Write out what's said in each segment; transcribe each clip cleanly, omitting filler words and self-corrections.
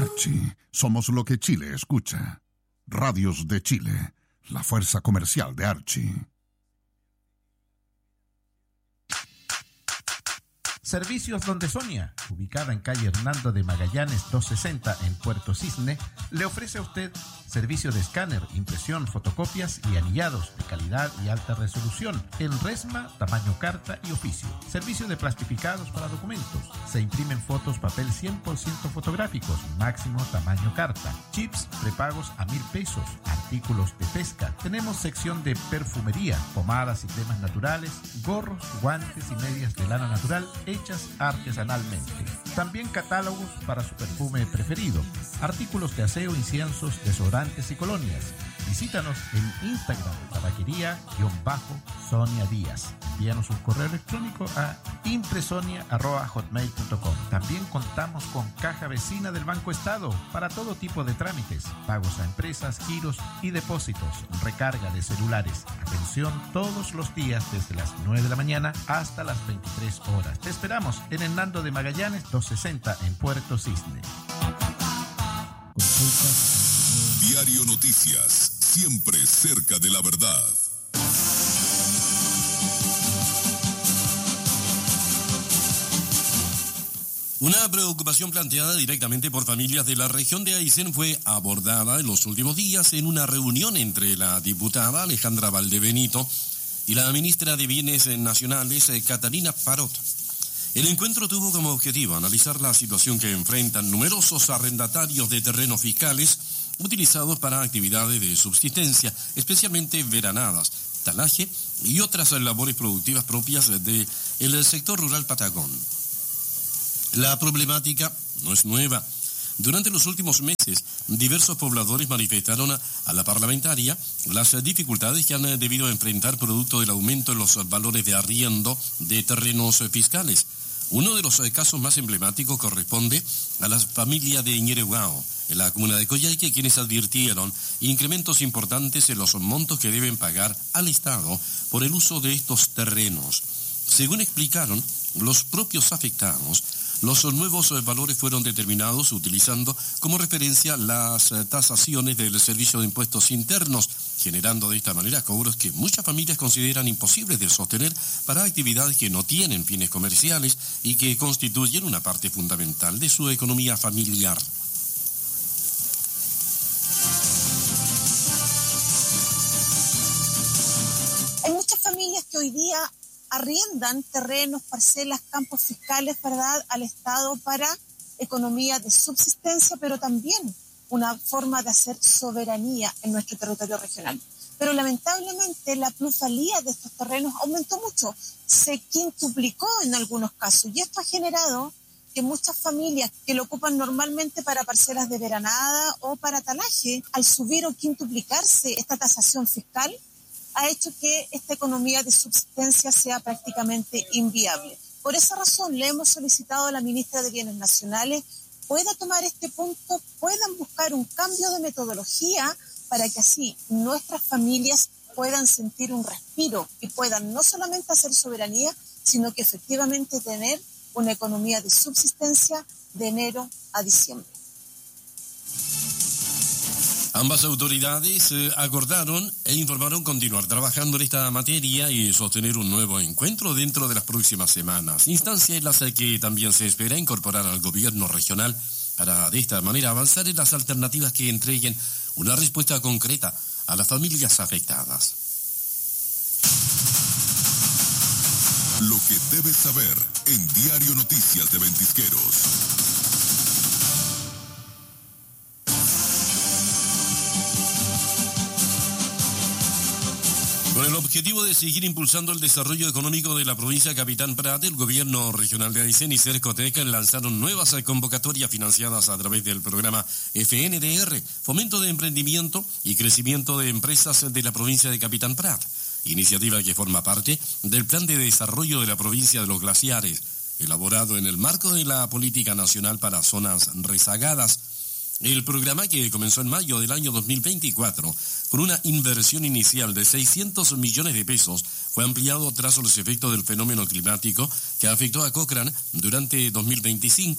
Archie, somos lo que Chile escucha. Radios de Chile, la fuerza comercial de Archie. Servicios Donde Sonia, ubicada en calle Hernando de Magallanes 260 en Puerto Cisne, le ofrece a usted servicio de escáner, impresión, fotocopias y anillados de calidad y alta resolución en resma, tamaño carta y oficio. Servicio de plastificados para documentos. Se imprimen fotos papel 100% fotográficos, máximo tamaño carta. Chips prepagos a 1.000 pesos. Artículos de pesca. Tenemos sección de perfumería, pomadas y cremas naturales, gorros, guantes y medias de lana natural hechas artesanalmente. También catálogos para su perfume preferido. Artículos de aseo, inciensos, desodorantes y colonias. Visítanos en Instagram, tabaquería_Sonia Díaz. Envíanos un correo electrónico a impresonia@hotmail.com. También contamos con caja vecina del Banco Estado para todo tipo de trámites, pagos a empresas, giros y depósitos, recarga de celulares. Atención todos los días desde las 9 de la mañana hasta las 23 horas. Te esperamos en Hernando de Magallanes 260 en Puerto Cisne. Diario Noticias, siempre cerca de la verdad. Una preocupación planteada directamente por familias de la región de Aysén fue abordada en los últimos días en una reunión entre la diputada Alejandra Valdebenito y la ministra de Bienes Nacionales, Catalina Parot. El encuentro tuvo como objetivo analizar la situación que enfrentan numerosos arrendatarios de terrenos fiscales utilizados para actividades de subsistencia, especialmente veranadas, talaje y otras labores productivas propias del sector rural patagón. La problemática no es nueva. Durante los últimos meses, diversos pobladores manifestaron a la parlamentaria las dificultades que han debido enfrentar producto del aumento en los valores de arriendo de terrenos fiscales. Uno de los casos más emblemáticos corresponde a la familia de Ñerehuao, en la comuna de Coyhaique, quienes advirtieron incrementos importantes en los montos que deben pagar al Estado por el uso de estos terrenos. Según explicaron los propios afectados, los nuevos valores fueron determinados utilizando como referencia las tasaciones del Servicio de Impuestos Internos, generando de esta manera cobros que muchas familias consideran imposibles de sostener para actividades que no tienen fines comerciales y que constituyen una parte fundamental de su economía familiar. Hay muchas familias que hoy día arriendan terrenos, parcelas, campos fiscales, ¿verdad?, al Estado para economía de subsistencia, pero también una forma de hacer soberanía en nuestro territorio regional. Pero lamentablemente la plusvalía de estos terrenos aumentó mucho, se quintuplicó en algunos casos, y esto ha generado que muchas familias que lo ocupan normalmente para parcelas de veranada o para talaje, al subir o quintuplicarse esta tasación fiscal, ha hecho que esta economía de subsistencia sea prácticamente inviable. Por esa razón le hemos solicitado a la ministra de Bienes Nacionales pueda tomar este punto, puedan buscar un cambio de metodología para que así nuestras familias puedan sentir un respiro y puedan no solamente hacer soberanía, sino que efectivamente tener una economía de subsistencia de enero a diciembre. Ambas autoridades acordaron e informaron continuar trabajando en esta materia y sostener un nuevo encuentro dentro de las próximas semanas, instancia en las que también se espera incorporar al gobierno regional para de esta manera avanzar en las alternativas que entreguen una respuesta concreta a las familias afectadas. Lo que debes saber en Diario Noticias de Ventisqueros. Con el objetivo de seguir impulsando el desarrollo económico de la provincia de Capitán Prat, el gobierno regional de Aysén y Cercotec lanzaron nuevas convocatorias financiadas a través del programa FNDR, Fomento de Emprendimiento y Crecimiento de Empresas de la provincia de Capitán Prat, iniciativa que forma parte del Plan de Desarrollo de la provincia de los Glaciares, elaborado en el marco de la Política Nacional para Zonas Rezagadas. El programa, que comenzó en mayo del año 2024 con una inversión inicial de 600 millones de pesos, fue ampliado tras los efectos del fenómeno climático que afectó a Cochrane durante 2025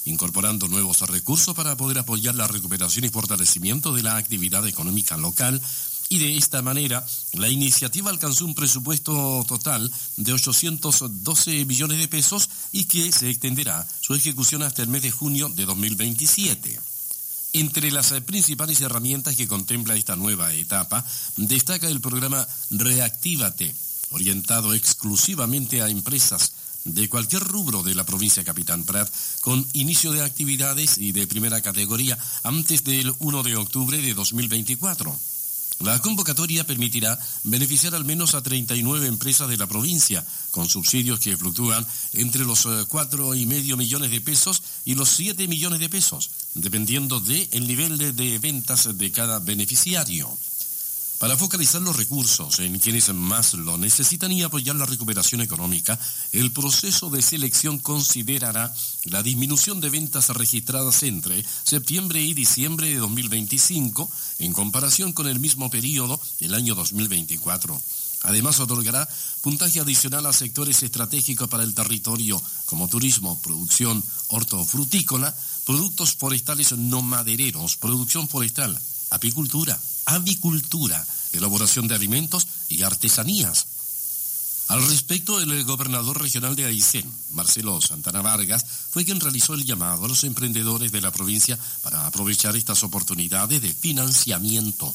incorporando nuevos recursos para poder apoyar la recuperación y fortalecimiento de la actividad económica local. Y de esta manera, la iniciativa alcanzó un presupuesto total de 812 millones de pesos y que se extenderá su ejecución hasta el mes de junio de 2027. Entre las principales herramientas que contempla esta nueva etapa, destaca el programa Reactívate, orientado exclusivamente a empresas de cualquier rubro de la provincia Capitán Prat, con inicio de actividades y de primera categoría antes del 1 de octubre de 2024. La convocatoria permitirá beneficiar al menos a 39 empresas de la provincia, con subsidios que fluctúan entre los 4,5 millones de pesos y los 7 millones de pesos, dependiendo del nivel de ventas de cada beneficiario. Para focalizar los recursos en quienes más lo necesitan y apoyar la recuperación económica, el proceso de selección considerará la disminución de ventas registradas entre septiembre y diciembre de 2025 en comparación con el mismo periodo del año 2024. Además, otorgará puntaje adicional a sectores estratégicos para el territorio, como turismo, producción hortofrutícola, productos forestales no madereros, producción forestal, apicultura, avicultura, elaboración de alimentos y artesanías. Al respecto, el gobernador regional de Aysén, Marcelo Santana Vargas, fue quien realizó el llamado a los emprendedores de la provincia para aprovechar estas oportunidades de financiamiento.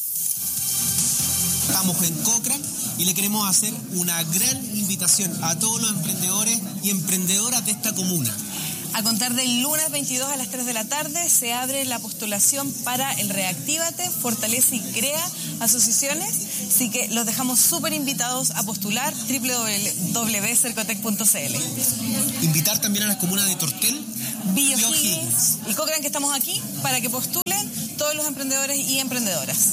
Estamos en Cochrane y le queremos hacer una gran invitación a todos los emprendedores y emprendedoras de esta comuna. A contar del lunes 22 a las 3 de la tarde se abre la postulación para el Reactívate, Fortalece y Crea Asociaciones, así que los dejamos súper invitados a postular www.cercotec.cl. Invitar también a las comunas de Tortel, Villa O'Higgins y Cochrane, que estamos aquí, para que postulen todos los emprendedores y emprendedoras.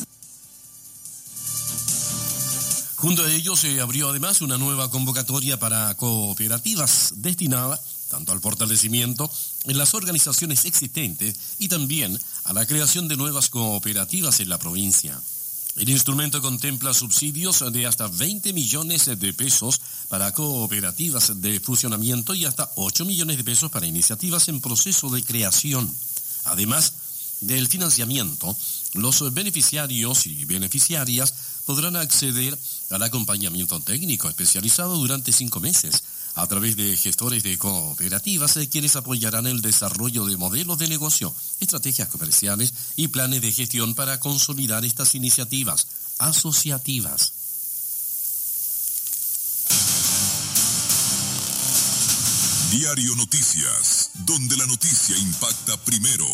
Junto a ello se abrió además una nueva convocatoria para cooperativas destinada tanto al fortalecimiento en las organizaciones existentes y también a la creación de nuevas cooperativas en la provincia. El instrumento contempla subsidios de hasta 20 millones de pesos para cooperativas de fusionamiento y hasta 8 millones de pesos para iniciativas en proceso de creación. Además del financiamiento, los beneficiarios y beneficiarias podrán acceder al acompañamiento técnico especializado durante 5 meses, a través de gestores de cooperativas, quienes apoyarán el desarrollo de modelos de negocio, estrategias comerciales y planes de gestión para consolidar estas iniciativas asociativas. Diario Noticias, donde la noticia impacta primero.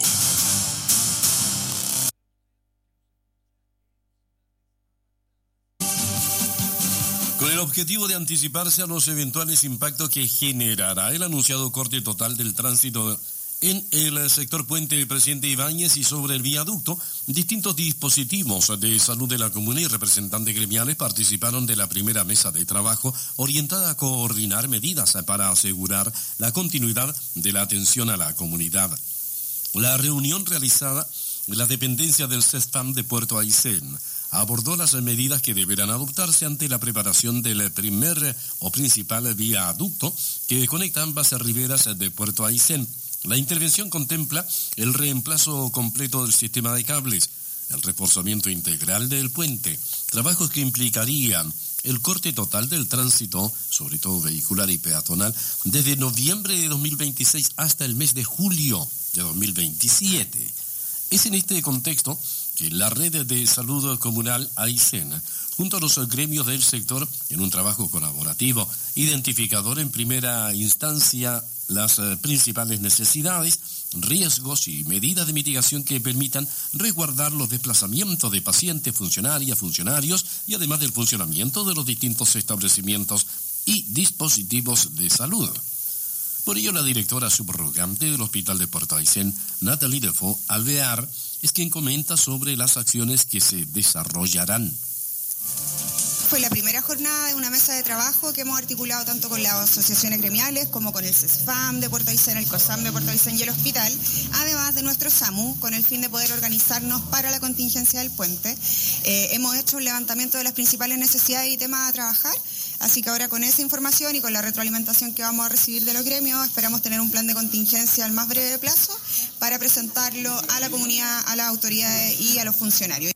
Con el objetivo de anticiparse a los eventuales impactos que generará el anunciado corte total del tránsito en el sector Puente Presidente Ibáñez y sobre el viaducto, distintos dispositivos de salud de la comuna y representantes gremiales participaron de la primera mesa de trabajo orientada a coordinar medidas para asegurar la continuidad de la atención a la comunidad. La reunión realizada en las dependencias del CESFAM de Puerto Aysén abordó las medidas que deberán adoptarse ante la preparación del primer o principal viaducto que conecta ambas riberas de Puerto Aysén. La intervención contempla el reemplazo completo del sistema de cables, el reforzamiento integral del puente, trabajos que implicarían el corte total del tránsito, sobre todo vehicular y peatonal, desde noviembre de 2026 hasta el mes de julio de 2027. Es en este contexto que la red de salud comunal Aysén, junto a los gremios del sector, en un trabajo colaborativo, identificador en primera instancia las principales necesidades, riesgos y medidas de mitigación que permitan resguardar los desplazamientos de pacientes, funcionarios y además del funcionamiento de los distintos establecimientos y dispositivos de salud. Por ello, la directora subrogante del Hospital de Puerto Aysén, Nathalie Defoe Alvear, es quien comenta sobre las acciones que se desarrollarán. Fue la primera jornada de una mesa de trabajo que hemos articulado tanto con las asociaciones gremiales como con el CESFAM de Puerto Aysén, el COSAM de Puerto Aysén y el hospital, además de nuestro SAMU, con el fin de poder organizarnos para la contingencia del puente. Hemos hecho un levantamiento de las principales necesidades y temas a trabajar, Así que ahora con esa información y con la retroalimentación que vamos a recibir de los gremios, esperamos tener un plan de contingencia al más breve plazo para presentarlo a la comunidad, a las autoridades y a los funcionarios.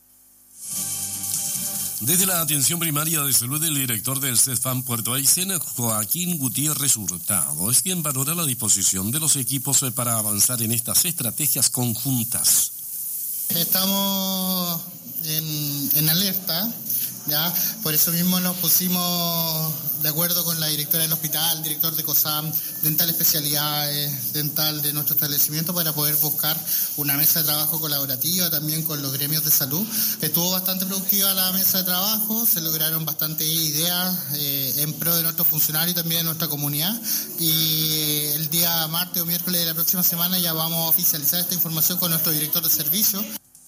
Desde la atención primaria de salud, el director del CESFAM Puerto Aysén, Joaquín Gutiérrez Hurtado, es quien valora la disposición de los equipos para avanzar en estas estrategias conjuntas. Estamos en alerta, ¿ya? Por eso mismo nos pusimos de acuerdo con la directora del hospital, director de COSAM, dental especialidades, dental de nuestro establecimiento, para poder buscar una mesa de trabajo colaborativa también con los gremios de salud. Estuvo bastante productiva la mesa de trabajo, se lograron bastantes ideas en pro de nuestros funcionarios y también de nuestra comunidad, y el día martes o miércoles de la próxima semana ya vamos a oficializar esta información con nuestro director de servicio.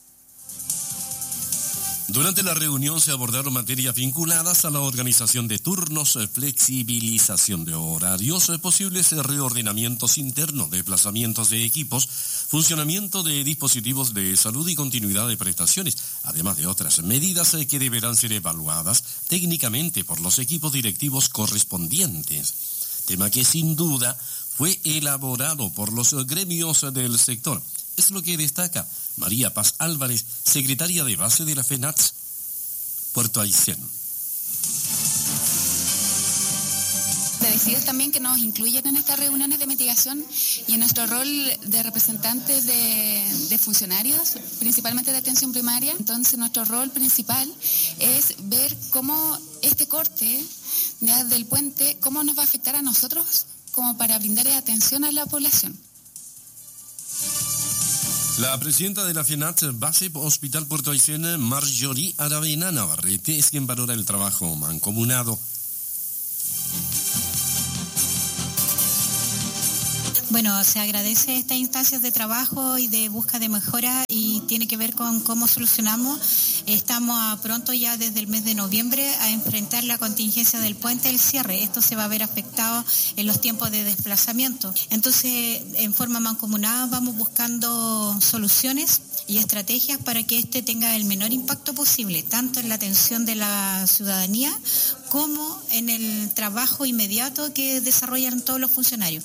Durante la reunión se abordaron materias vinculadas a la organización de turnos, flexibilización de horarios, posibles reordenamientos internos, desplazamientos de equipos, funcionamiento de dispositivos de salud y continuidad de prestaciones, además de otras medidas que deberán ser evaluadas técnicamente por los equipos directivos correspondientes. Tema que sin duda fue elaborado por los gremios del sector. Es lo que destaca María Paz Álvarez, secretaria de base de la FENATS Puerto Aysén. Agradecidos también que nos incluyan en estas reuniones de mitigación y en nuestro rol de representantes de funcionarios, principalmente de atención primaria. Entonces nuestro rol principal es ver cómo este corte del puente, cómo nos va a afectar a nosotros como para brindar atención a la población. La presidenta de la FENATS Base Hospital Puerto Aysén, Marjorie Aravena Navarrete, es quien valora el trabajo mancomunado. Bueno, se agradece estas instancias de trabajo y de búsqueda de mejora y tiene que ver con cómo solucionamos. Estamos a pronto ya desde el mes de noviembre a enfrentar la contingencia del puente del cierre. Esto se va a ver afectado en los tiempos de desplazamiento. Entonces, en forma mancomunada vamos buscando soluciones y estrategias para que este tenga el menor impacto posible, tanto en la atención de la ciudadanía como en el trabajo inmediato que desarrollan todos los funcionarios.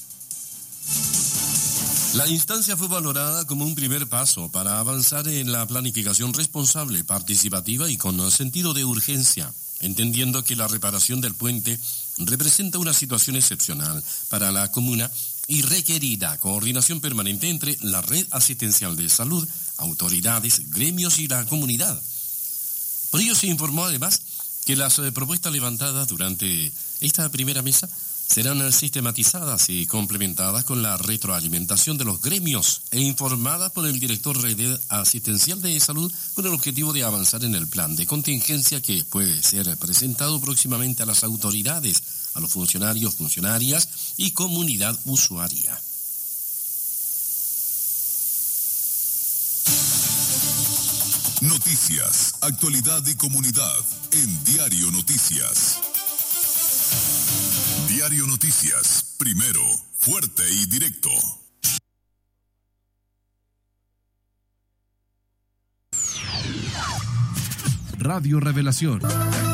La instancia fue valorada como un primer paso para avanzar en la planificación responsable, participativa y con sentido de urgencia, entendiendo que la reparación del puente representa una situación excepcional para la comuna y requerida coordinación permanente entre la red asistencial de salud, autoridades, gremios y la comunidad. Por ello se informó además que las propuestas levantadas durante esta primera mesa serán sistematizadas y complementadas con la retroalimentación de los gremios e informadas por el director red asistencial de salud con el objetivo de avanzar en el plan de contingencia que puede ser presentado próximamente a las autoridades, a los funcionarios, funcionarias y comunidad usuaria. Noticias, actualidad y comunidad en Diario Noticias. Diario Noticias, primero, fuerte y directo. Radio Revelación.